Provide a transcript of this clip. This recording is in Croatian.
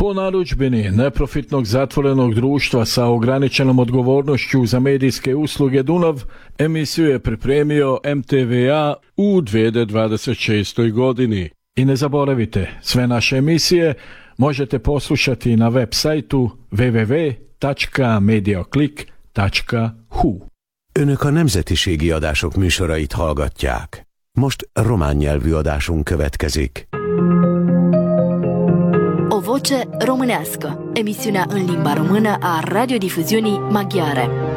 Po narudžbini neprofitnog zatvorenog društva sa ograničenom odgovornošću za medijske usluge Dunav, emisiju je pripremio MTVA u 2026. godini. I ne zaboravite, sve naše emisije možete poslušati na web sajtu www.mediaclick.hu. Önök a nemzetiségi adások műsorait hallgatják. Most román nyelvű adásunk következik. O voce românească, emisiunea în limba română a radiodifuziunii maghiare.